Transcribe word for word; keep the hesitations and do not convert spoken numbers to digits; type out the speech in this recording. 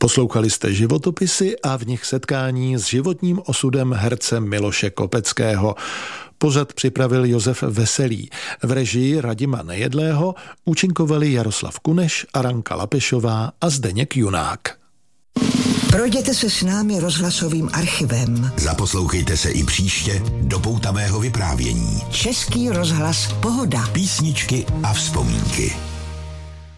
Poslouchali jste životopisy a v nich setkání s životním osudem herce Miloše Kopeckého. Pořad připravil Josef Veselý. V režii Radima Nejedlého účinkovali Jaroslav Kuneš, Aranka Lapešová a Zdeněk Junák. Projděte se s námi rozhlasovým archivem. Zaposlouchejte se i příště do poutavého vyprávění. Český rozhlas Pohoda. Písničky a vzpomínky.